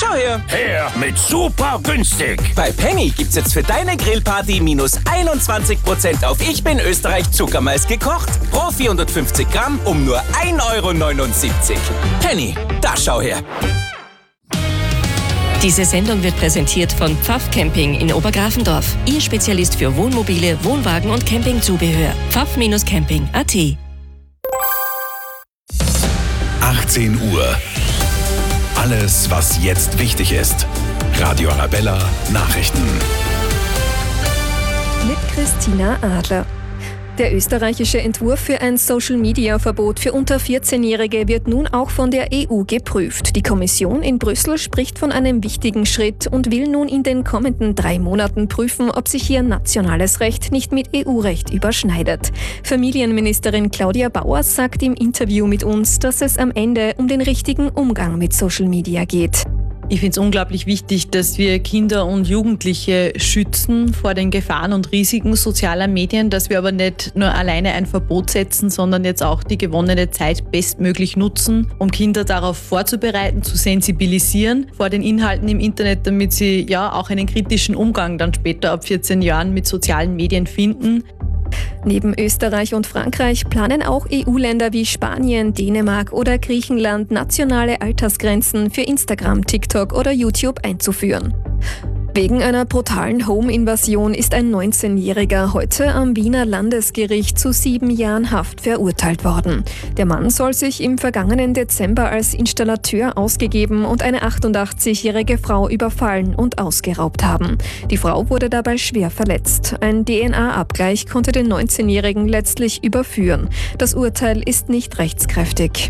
Schau her. Her mit super günstig. Bei Penny gibt's jetzt für deine Grillparty minus 21% auf Ich bin Österreich Zuckermais gekocht. Pro 450 Gramm um nur 1,79 €. Penny, da schau her. Diese Sendung wird präsentiert von Pfaff Camping in Obergrafendorf. Ihr Spezialist für Wohnmobile, Wohnwagen und Campingzubehör. pfaff-camping.at 18 Uhr. Alles, was jetzt wichtig ist. Radio Arabella Nachrichten. Mit Christina Adler. Der österreichische Entwurf für ein Social-Media-Verbot für unter 14-Jährige wird nun auch von der EU geprüft. Die Kommission in Brüssel spricht von einem wichtigen Schritt und will nun in den kommenden 3 Monaten prüfen, ob sich hier nationales Recht nicht mit EU-Recht überschneidet. Familienministerin Claudia Bauer sagt im Interview mit uns, dass es am Ende um den richtigen Umgang mit Social Media geht. Ich finde es unglaublich wichtig, dass wir Kinder und Jugendliche schützen vor den Gefahren und Risiken sozialer Medien, dass wir aber nicht nur alleine ein Verbot setzen, sondern jetzt auch die gewonnene Zeit bestmöglich nutzen, um Kinder darauf vorzubereiten, zu sensibilisieren vor den Inhalten im Internet, damit sie ja auch einen kritischen Umgang dann später ab 14 Jahren mit sozialen Medien finden. Neben Österreich und Frankreich planen auch EU-Länder wie Spanien, Dänemark oder Griechenland nationale Altersgrenzen für Instagram, TikTok oder YouTube einzuführen. Wegen einer brutalen Home-Invasion ist ein 19-Jähriger heute am Wiener Landesgericht zu 7 Jahren Haft verurteilt worden. Der Mann soll sich im vergangenen Dezember als Installateur ausgegeben und eine 88-jährige Frau überfallen und ausgeraubt haben. Die Frau wurde dabei schwer verletzt. Ein DNA-Abgleich konnte den 19-Jährigen letztlich überführen. Das Urteil ist nicht rechtskräftig.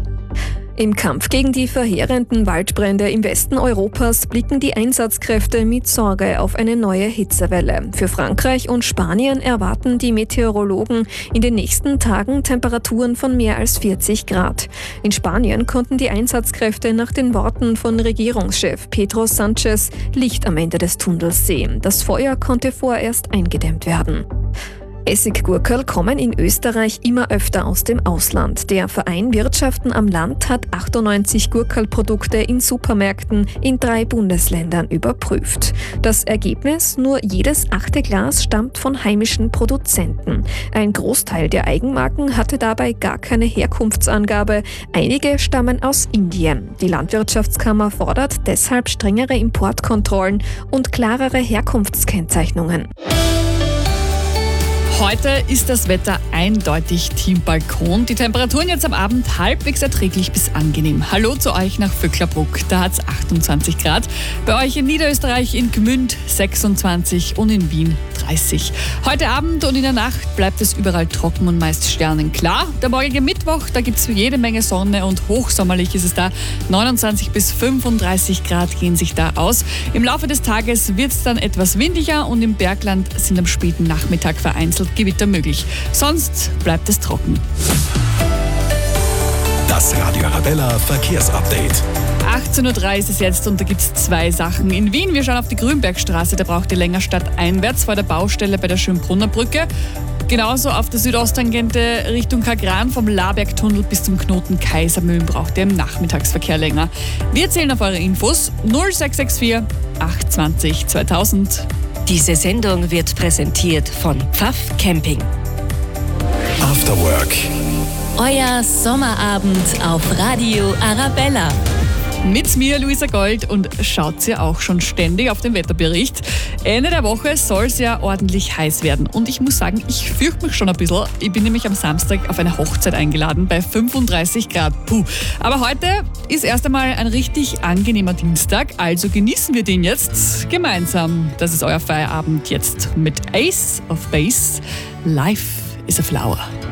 Im Kampf gegen die verheerenden Waldbrände im Westen Europas blicken die Einsatzkräfte mit Sorge auf eine neue Hitzewelle. Für Frankreich und Spanien erwarten die Meteorologen in den nächsten Tagen Temperaturen von mehr als 40 Grad. In Spanien konnten die Einsatzkräfte nach den Worten von Regierungschef Pedro Sánchez Licht am Ende des Tunnels sehen. Das Feuer konnte vorerst eingedämmt werden. Essiggurkerl kommen in Österreich immer öfter aus dem Ausland. Der Verein Wirtschaften am Land hat 98 Gurkerlprodukte in Supermärkten in 3 Bundesländern überprüft. Das Ergebnis: nur jedes 8. Glas stammt von heimischen Produzenten. Ein Großteil der Eigenmarken hatte dabei gar keine Herkunftsangabe. Einige stammen aus Indien. Die Landwirtschaftskammer fordert deshalb strengere Importkontrollen und klarere Herkunftskennzeichnungen. Heute ist das Wetter eindeutig Team Balkon. Die Temperaturen jetzt am Abend halbwegs erträglich bis angenehm. Hallo zu euch nach Vöcklerbruck, da hat es 28 Grad. Bei euch in Niederösterreich in Gmünd 26 und in Wien 30. Heute Abend und in der Nacht bleibt es überall trocken und meist sternenklar. Der morgige Mittwoch, da gibt es jede Menge Sonne und hochsommerlich ist es da. 29 bis 35 Grad gehen sich da aus. Im Laufe des Tages wird es dann etwas windiger und im Bergland sind am späten Nachmittag vereinzelt Gewitter möglich. Sonst bleibt es trocken. Das Radio Arabella Verkehrsupdate. 18:03 Uhr ist es jetzt und da gibt es 2 Sachen. In Wien, wir schauen auf die Grünbergstraße, da braucht ihr länger stadteinwärts vor der Baustelle bei der Schönbrunner Brücke. Genauso auf der Südosttangente Richtung Kagran vom Labergtunnel bis zum Knoten Kaisermühlen braucht ihr im Nachmittagsverkehr länger. Wir zählen auf eure Infos 0664 820 2000. Diese Sendung wird präsentiert von Pfaff Camping. After Work. Euer Sommerabend auf Radio Arabella. Mit mir, Luisa Gold, und schaut ihr auch schon ständig auf den Wetterbericht. Ende der Woche soll es ja ordentlich heiß werden. Und ich muss sagen, ich fürchte mich schon ein bisschen. Ich bin nämlich am Samstag auf eine Hochzeit eingeladen bei 35 Grad. Puh. Aber heute ist erst einmal ein richtig angenehmer Dienstag. Also genießen wir den jetzt gemeinsam. Das ist euer Feierabend jetzt mit Ace of Base. Life is a Flower.